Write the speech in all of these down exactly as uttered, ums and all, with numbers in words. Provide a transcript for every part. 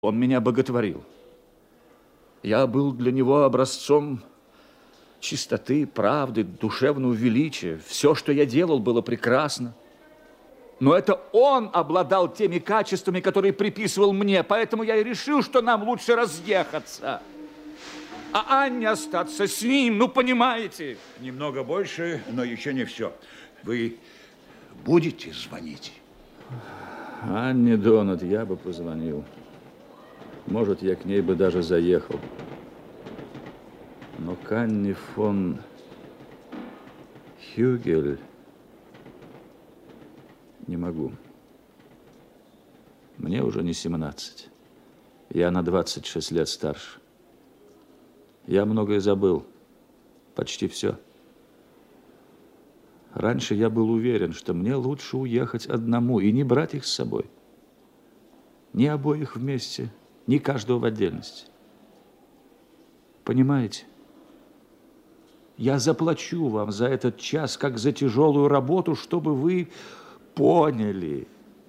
Он меня боготворил. Я был для него образцом чистоты, правды, душевного величия. Все, что я делал, было прекрасно. Но это он обладал теми качествами, которые приписывал мне, поэтому я и решил, что нам лучше разъехаться. А Анне остаться с ним, ну, понимаете? Немного больше, но еще не все. Вы будете звонить? Анне Донат я бы позвонил. Может, я к ней бы даже заехал. Но к Анне фон Хюгель не могу. Мне уже не семнадцать. Я на двадцать шесть лет старше. Я многое забыл. Почти все. Раньше я был уверен, что мне лучше уехать одному и не брать их с собой. Ни обоих вместе, ни каждого в отдельности. Понимаете? Я заплачу вам за этот час, как за тяжелую работу, чтобы вы поняли.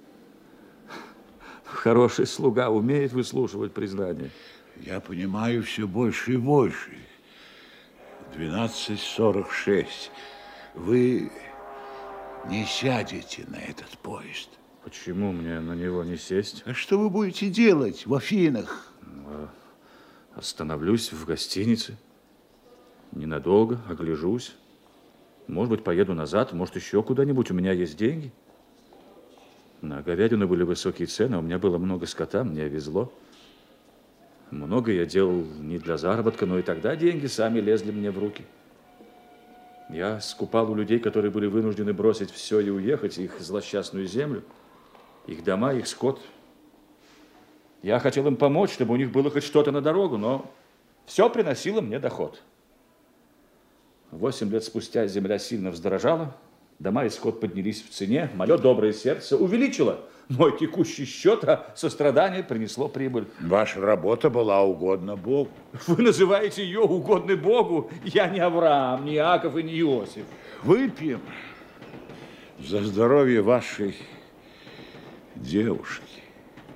Хороший слуга умеет выслушивать признание. Я понимаю все больше и больше. двенадцать сорок шесть. Вы не сядете на этот поезд. Почему мне на него не сесть? А что вы будете делать в Афинах? Остановлюсь в гостинице. Ненадолго, огляжусь. Может быть, поеду назад, может, еще куда-нибудь. У меня есть деньги. На говядину были высокие цены, у меня было много скота, мне везло. Много я делал не для заработка, но и тогда деньги сами лезли мне в руки. Я скупал у людей, которые были вынуждены бросить все и уехать, их злосчастную землю, их дома, их скот. Я хотел им помочь, чтобы у них было хоть что-то на дорогу, но все приносило мне доход. Восемь лет спустя земля сильно вздорожала, дома и скот поднялись в цене, мое доброе сердце увеличило мой текущий счет, а сострадание принесло прибыль. Ваша работа была угодна Богу. Вы называете ее угодной Богу? Я не Авраам, не Иаков и не Иосиф. Выпьем за здоровье вашей девушки.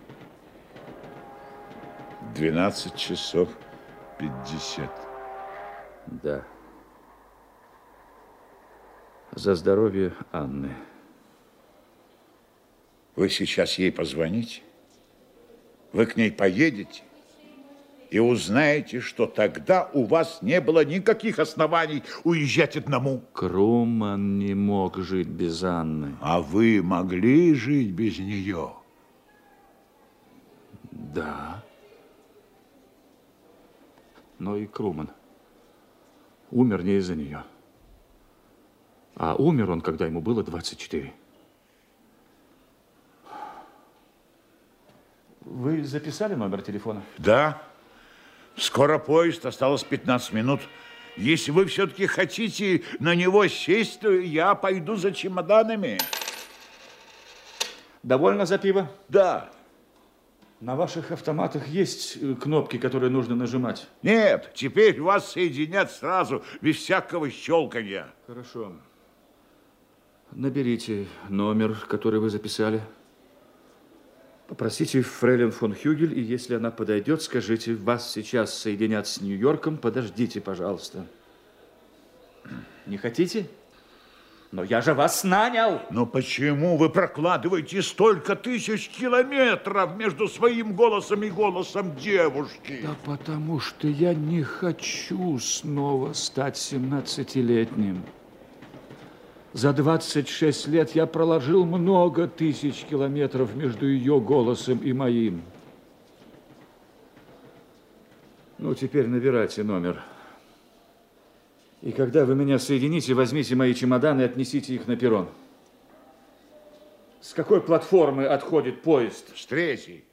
двенадцать часов пятьдесят. Да. За здоровье Анны. Вы сейчас ей позвоните, вы к ней поедете и узнаете, что тогда у вас не было никаких оснований уезжать одному. Круман не мог жить без Анны. А вы могли жить без нее? Да. Но и Круман умер не из-за нее. А умер он, когда ему было двадцать четыре. Вы записали номер телефона? Да. Скоро поезд, осталось пятнадцать минут. Если вы все-таки хотите на него сесть, то я пойду за чемоданами. Довольно за пиво? Да. На ваших автоматах есть кнопки, которые нужно нажимать? Нет, теперь вас соединят сразу, без всякого щелканья. Хорошо. Наберите номер, который вы записали. Попросите фрейлин фон Хюгель, и если она подойдет, скажите, вас сейчас соединят с Нью-Йорком, подождите, пожалуйста. Не хотите? Но я же вас нанял. Но почему вы прокладываете столько тысяч километров между своим голосом и голосом девушки? Да потому что я не хочу снова стать семнадцатилетним. За двадцать шесть лет я проложил много тысяч километров между ее голосом и моим. Ну, теперь набирайте номер. И когда вы меня соедините, возьмите мои чемоданы и отнесите их на перрон. С какой платформы отходит поезд? С третьей.